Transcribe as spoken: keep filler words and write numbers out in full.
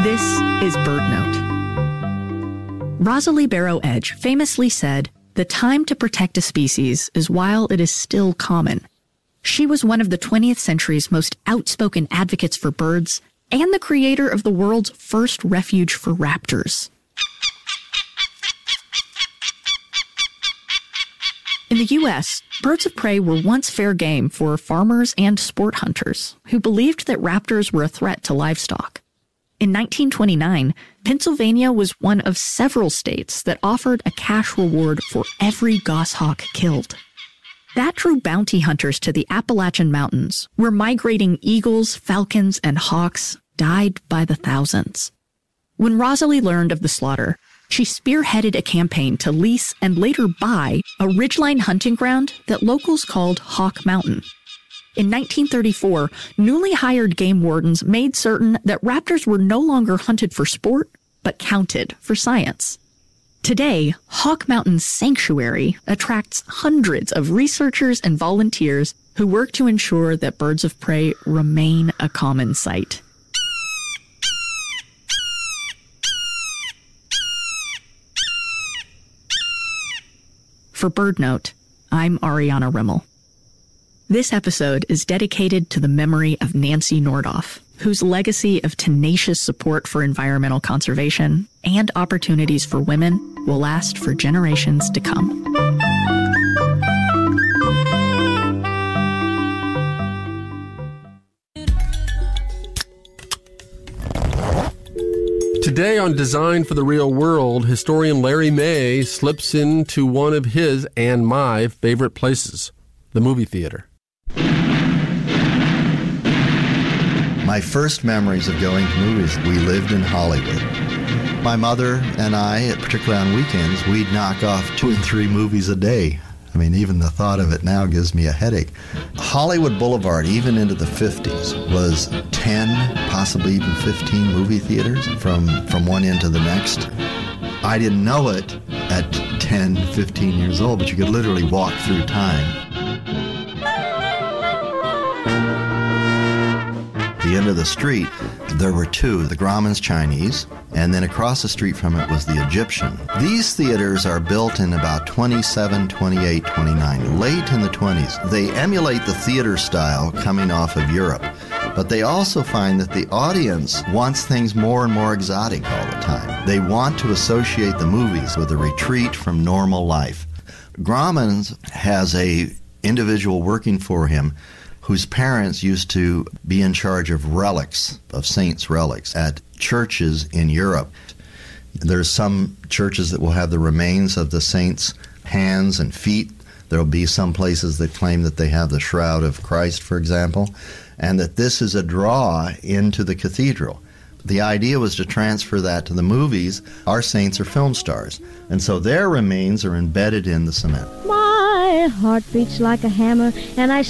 This is Bird Note. Rosalie Barrow Edge famously said, "The time to protect a species is while it is still common." She was one of the twentieth century's most outspoken advocates for birds and the creator of the world's first refuge for raptors. In the U S, birds of prey were once fair game for farmers and sport hunters who believed that raptors were a threat to livestock. In nineteen twenty-nine, Pennsylvania was one of several states that offered a cash reward for every goshawk killed. That drew bounty hunters to the Appalachian Mountains, where migrating eagles, falcons, and hawks died by the thousands. When Rosalie learned of the slaughter, she spearheaded a campaign to lease and later buy a ridgeline hunting ground that locals called Hawk Mountain. In nineteen thirty-four, newly hired game wardens made certain that raptors were no longer hunted for sport, but counted for science. Today, Hawk Mountain's sanctuary attracts hundreds of researchers and volunteers who work to ensure that birds of prey remain a common sight. For Bird Note, I'm Ariana Rimmel. This episode is dedicated to the memory of Nancy Nordoff, whose legacy of tenacious support for environmental conservation and opportunities for women will last for generations to come. Today on Design for the Real World, historian Larry May slips into one of his and my favorite places, the movie theater. My first memories of going to movies, we lived in Hollywood. My mother and I, particularly on weekends, we'd knock off two and three movies a day. I mean, even the thought of it now gives me a headache. Hollywood Boulevard, even into the fifties, was ten, possibly even fifteen movie theaters from, from one end to the next. I didn't know it at ten, fifteen years old, but you could literally walk through time. The end of the street, there were two, the Grauman's Chinese, and then across the street from it was the Egyptian. These theaters are built in about twenty-seven, twenty-eight, twenty-nine, late in the twenties. They emulate the theater style coming off of Europe, but they also find that the audience wants things more and more exotic all the time. They want to associate the movies with a retreat from normal life. Grauman's has a individual working for him whose parents used to be in charge of relics, of saints' relics, at churches in Europe. There's some churches that will have the remains of the saints' hands and feet. There'll be some places that claim that they have the shroud of Christ, for example, and that this is a draw into the cathedral. The idea was to transfer that to the movies. Our saints are film stars, and so their remains are embedded in the cement. My heart beats like a hammer, and I